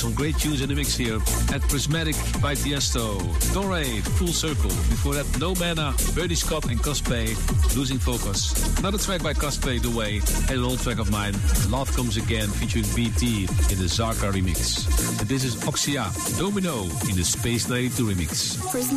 some great tunes in the mix here. At Prismatic by Tiesto, Dore, Full Circle. Before that, No Mana, Bernie Scott and Cosplay, Losing Focus. Another track by Cosplay, The Way, and an old track of mine, Love Comes Again, featuring BT in the Zarka remix. And this is Oxia, Domino in the Space 92 remix.